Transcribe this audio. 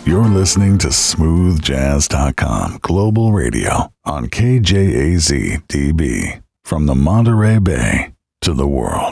You're listening to smoothjazz.com Global Radio on KJAZ DB from the Monterey Bay to the world.